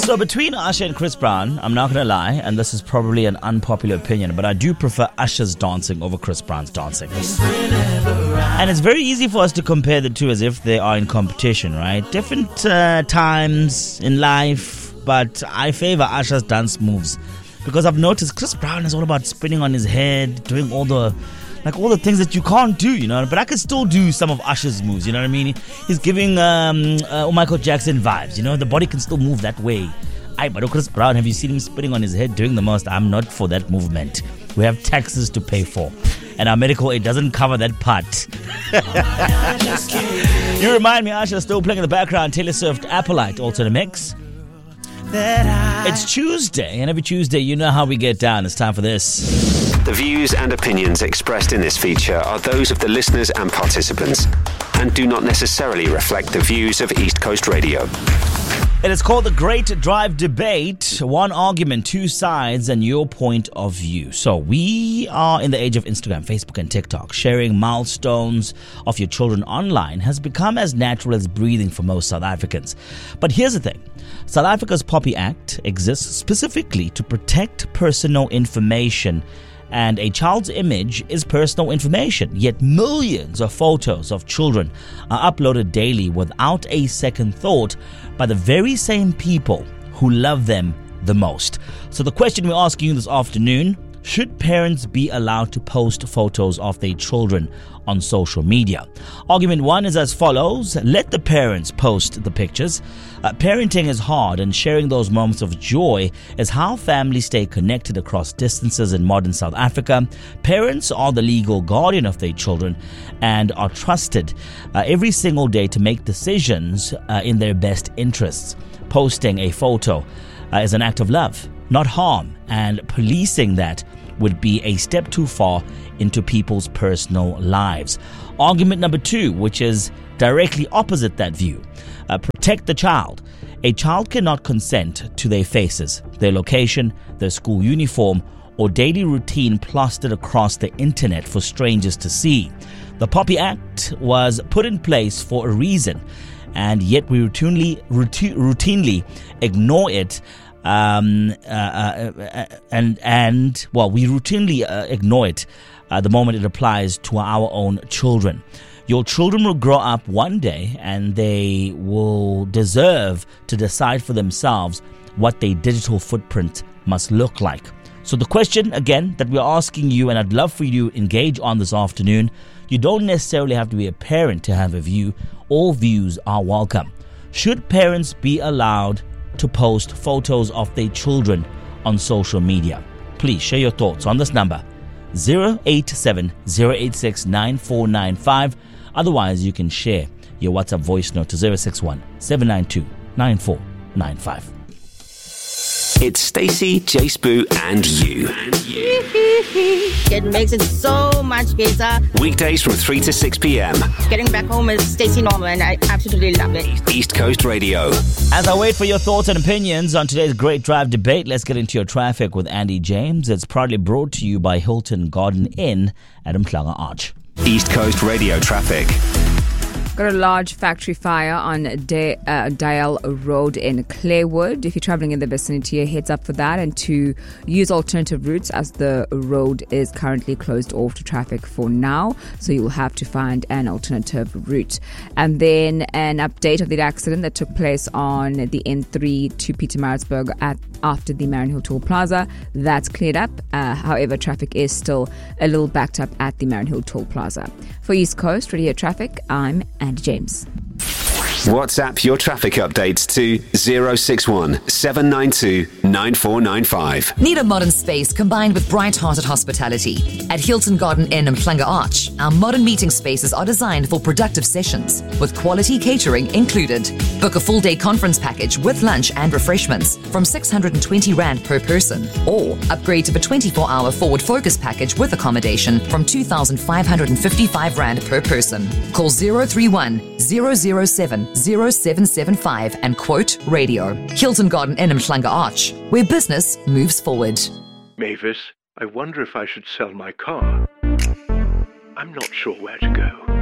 So between Usher and Chris Brown, I'm not going to lie, and this is probably an unpopular opinion, but I do prefer Usher's dancing over Chris Brown's dancing. And it's very easy for us to compare the two as if they are in competition, right? Different times in life, but I favor Usher's dance moves because I've noticed Chris Brown is all about spinning on his head, doing all the things that you can't do, you know. But I can still do some of Usher's moves, you know what I mean? He's giving Michael Jackson vibes, you know. The body can still move that way. But Chris Brown, have you seen him spinning on his head doing the most? I'm not for that movement. We have taxes to pay for, and our medical aid doesn't cover that part. You remind me, Usher still playing in the background. Taylor Swift, Appleite, also in the mix. It's Tuesday, and every Tuesday, you know how we get down. It's time for this. The views and opinions expressed in this feature are those of the listeners and participants and do not necessarily reflect the views of East Coast Radio. It is called the Great Drive Debate. One argument, two sides, and your point of view. So we are in the age of Instagram, Facebook, and TikTok. Sharing milestones of your children online has become as natural as breathing for most South Africans. But here's the thing. South Africa's POPI Act exists specifically to protect personal information, and a child's image is personal information. Yet millions of photos of children are uploaded daily without a second thought by the very same people who love them the most. So the question we're asking you this afternoon: should parents be allowed to post photos of their children on social media? Argument one is as follows: let the parents post the pictures. Parenting is hard, and sharing those moments of joy is how families stay connected across distances in modern South Africa. Parents are the legal guardian of their children and are trusted every single day to make decisions in their best interests. Posting a photo is an act of love, not harm, and policing that would be a step too far into people's personal lives. Argument number two, which is directly opposite that view: protect the child. A child cannot consent to their faces, their location, their school uniform, or daily routine plastered across the internet for strangers to see. The POPI Act was put in place for a reason, and yet we routinely ignore it. We routinely ignore it the moment it applies to our own children. Your children will grow up one day and they will deserve to decide for themselves what their digital footprint must look like. So the question, again, that we're asking you, and I'd love for you to engage on this afternoon: you don't necessarily have to be a parent to have a view. All views are welcome. Should parents be allowed to post photos of their children on social media? Please share your thoughts on this number, 087-086-9495. Otherwise, you can share your WhatsApp voice note to 061-792-9495. It's Stacey, Jace, and you. It makes it so much better. Weekdays from 3 to 6 p.m. Getting back home is Stacey Norman. I absolutely love it. East Coast Radio. As I wait for your thoughts and opinions on today's Great Drive Debate, let's get into your traffic with Andy James. It's proudly brought to you by Hilton Garden Inn at Umhlanga Arch. East Coast Radio traffic. Got a large factory fire on Dial Road in Claywood. If you're traveling in the vicinity, a heads up for that, and to use alternative routes as the road is currently closed off to traffic for now. So you'll have to find an alternative route. And then an update of the accident that took place on the N3 to Pietermaritzburg after the Mariannhill Toll Plaza. That's cleared up. However, traffic is still a little backed up at the Mariannhill Toll Plaza. For East Coast Radio Traffic, I'm Andy James. WhatsApp your traffic updates to 061 792 9495. Need a modern space combined with bright-hearted hospitality? At Hilton Garden Inn Umhlanga Arch, our modern meeting spaces are designed for productive sessions, with quality catering included. Book a full-day conference package with lunch and refreshments from 620 Rand per person, or upgrade to the 24-hour forward focus package with accommodation from 2,555 Rand per person. Call 031 007 0775 and quote radio. Hilton Garden Inn Umhlanga Arch, where business moves forward. Mavis, I wonder if I should sell my car. I'm not sure where to go.